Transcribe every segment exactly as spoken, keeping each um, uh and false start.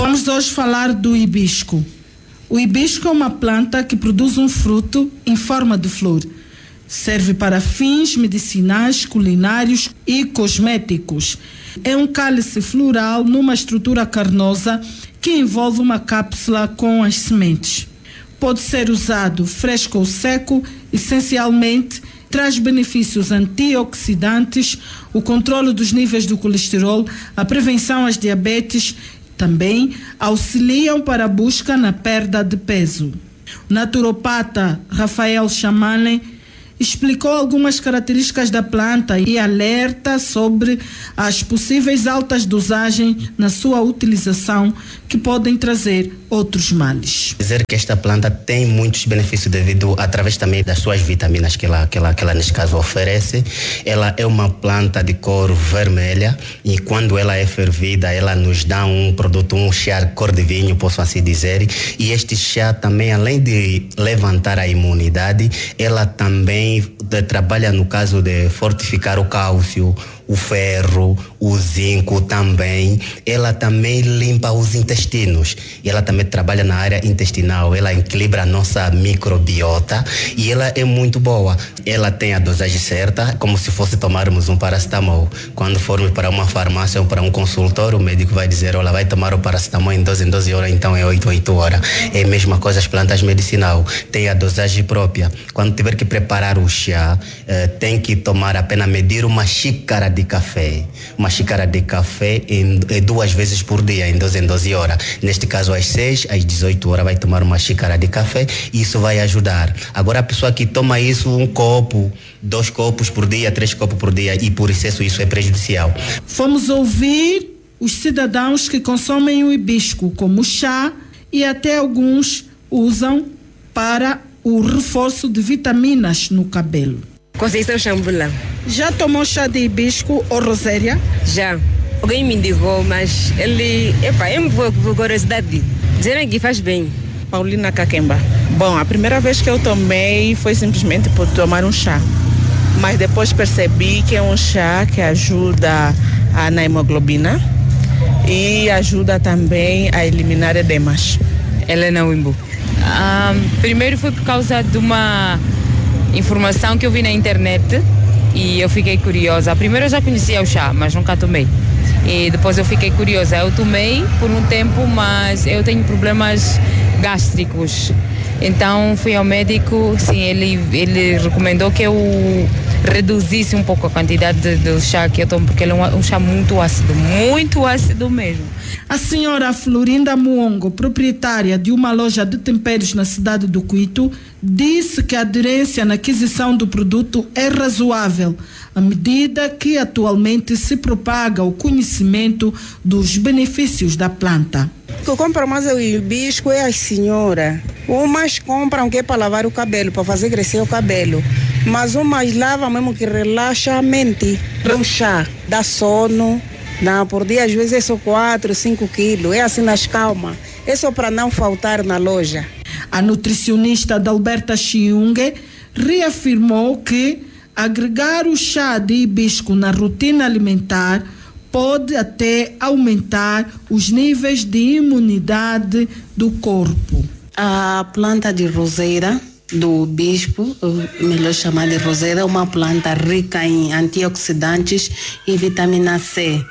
Vamos hoje falar do hibisco. O hibisco é uma planta que produz um fruto em forma de flor. Serve para fins medicinais, culinários e cosméticos. É um cálice floral numa estrutura carnosa que envolve uma cápsula com as sementes. Pode ser usado fresco ou seco, essencialmente traz benefícios antioxidantes, o controle dos níveis do colesterol, a prevenção às diabetes, também auxiliam para a busca na perda de peso. O naturopata Rafael Chamane explicou algumas características da planta e alerta sobre as possíveis altas dosagens na sua utilização que podem trazer outros males. Dizer que esta planta tem muitos benefícios devido através também das suas vitaminas que ela, que ela, que ela neste caso oferece. Ela é uma planta de cor vermelha e quando ela é fervida ela nos dá um produto, um chá cor de vinho, posso assim dizer. E este chá também, além de levantar a imunidade, ela também de, trabalha no caso de fortificar o cálcio, o ferro, o zinco também. Ela também limpa os intestinos e ela também trabalha na área intestinal. Ela equilibra a nossa microbiota e ela é muito boa. Ela tem a dosagem certa, como se fosse tomarmos um paracetamol. Quando formos para uma farmácia ou para um consultório, o médico vai dizer, olha, vai tomar o paracetamol em doze em doze horas, então é oito em oito horas. É a mesma coisa as plantas medicinal. Tem a dosagem própria. Quando tiver que preparar o chá, eh, tem que tomar apenas medir uma xícara de de café, uma xícara de café em, em duas vezes por dia, em doze em doze horas. Neste caso, às seis, às dezoito horas, vai tomar uma xícara de café e isso vai ajudar. Agora, a pessoa que toma isso, um copo, dois copos por dia, três copos por dia e por excesso, isso é prejudicial. Vamos ouvir os cidadãos que consomem o hibisco como chá e até alguns usam para o reforço de vitaminas no cabelo. Conceição Chambula. Já tomou chá de hibisco ou roséria? Já. Alguém me indicou, mas ele, epa, é uma curiosidade. Dizem que faz bem. Paulina Kakemba. Bom, a primeira vez que eu tomei foi simplesmente por tomar um chá. Mas depois percebi que é um chá que ajuda a, na hemoglobina e ajuda também a eliminar edemas. Helena Wimbo. Um, primeiro foi por causa de uma informação que eu vi na internet e eu fiquei curiosa. Primeiro eu já conhecia o chá, mas nunca tomei. E depois eu fiquei curiosa. Eu tomei por um tempo, mas eu tenho problemas gástricos. Então fui ao médico, sim, ele, ele recomendou que eu reduzisse um pouco a quantidade do chá que eu tomo, porque ele é um, um chá muito ácido, muito ácido mesmo. A senhora Florinda Muongo, proprietária de uma loja de temperos na cidade do Cuito, disse que a aderência na aquisição do produto é razoável, à medida que atualmente se propaga o conhecimento dos benefícios da planta. O que compra mais o hibisco é a senhora. Umas compram que é para lavar o cabelo, para fazer crescer o cabelo. Mas umas lavam mesmo que relaxa a mente. Um chá, dá sono. Não, por dia às vezes é só quatro, cinco quilos. É assim nas calmas. É só para não faltar na loja. A nutricionista Adalberta Chiungue reafirmou que agregar o chá de hibisco na rotina alimentar pode até aumentar os níveis de imunidade do corpo. A planta de roseira do bispo, melhor chamar de roseira, é uma planta rica em antioxidantes e vitamina C.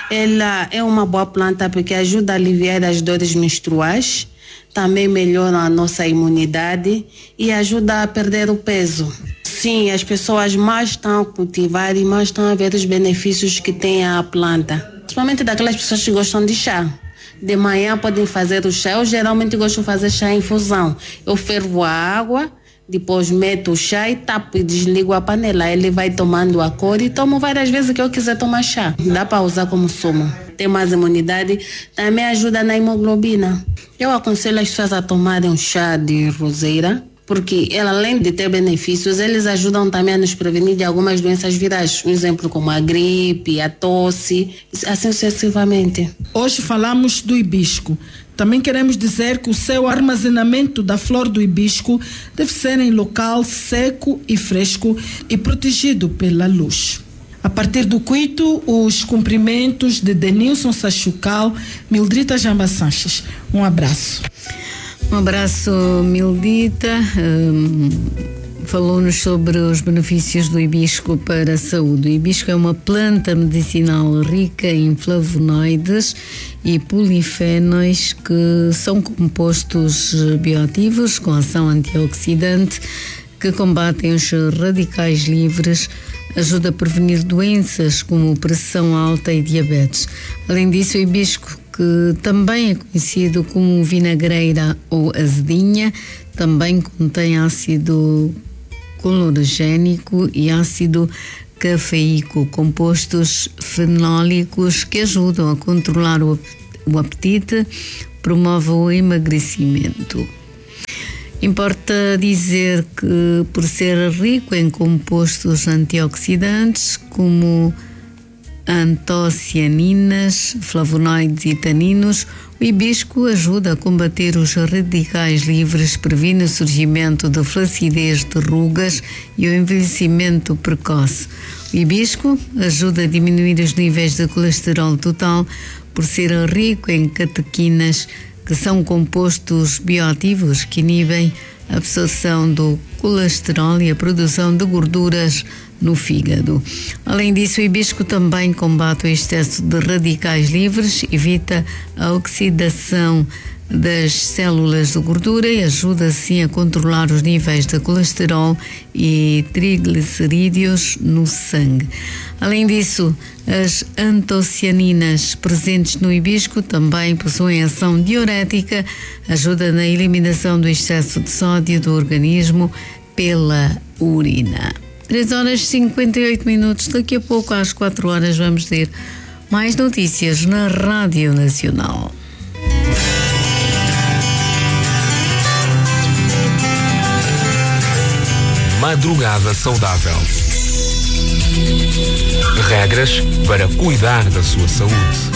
Ela é uma boa planta porque ajuda a aliviar as dores menstruais, também melhora a nossa imunidade e ajuda a perder o peso. Sim, as pessoas mais estão a cultivar e mais estão a ver os benefícios que tem a planta. Principalmente daquelas pessoas que gostam de chá. De manhã podem fazer o chá. Eu geralmente gosto de fazer chá em infusão. Eu fervo a água, depois meto o chá e tapo e desligo a panela. Ele vai tomando a cor e tomo várias vezes que eu quiser tomar chá. Dá para usar como sumo. Tem mais imunidade, também ajuda na hemoglobina. Eu aconselho as pessoas a tomarem um chá de roseira, porque ela, além de ter benefícios, eles ajudam também a nos prevenir de algumas doenças virais. Um exemplo como a gripe, a tosse, assim sucessivamente. Hoje falamos do hibisco. Também queremos dizer que o seu armazenamento da flor do hibisco deve ser em local seco e fresco e protegido pela luz. A partir do Cuito, os cumprimentos de Denilson Sachucal, Mildrita Jamba Sanches. Um abraço. Um abraço, Mildita. Um, falou-nos sobre os benefícios do hibisco para a saúde. O hibisco é uma planta medicinal rica em flavonoides e polifenóis, que são compostos bioativos com ação antioxidante, que combatem os radicais livres, ajuda a prevenir doenças como pressão alta e diabetes. Além disso, o hibisco, que também é conhecido como vinagreira ou azedinha, também contém ácido clorogénico e ácido cafeíco, compostos fenólicos que ajudam a controlar o apetite, promove o emagrecimento. Importa dizer que, por ser rico em compostos antioxidantes como antocianinas, flavonoides e taninos, o hibisco ajuda a combater os radicais livres, previne o surgimento de flacidez de rugas e o envelhecimento precoce. O hibisco ajuda a diminuir os níveis de colesterol total por ser rico em catequinas, que são compostos bioativos que inibem a absorção do colesterol e a produção de gorduras no fígado. Além disso, o hibisco também combate o excesso de radicais livres, evita a oxidação das células de gordura e ajuda assim a controlar os níveis de colesterol e triglicerídeos no sangue. Além disso, as antocianinas presentes no hibisco também possuem ação diurética, ajuda na eliminação do excesso de sódio do organismo pela urina. três horas e cinquenta e oito minutos, daqui a pouco às quatro horas vamos ter mais notícias na Rádio Nacional. Madrugada saudável. Regras para cuidar da sua saúde.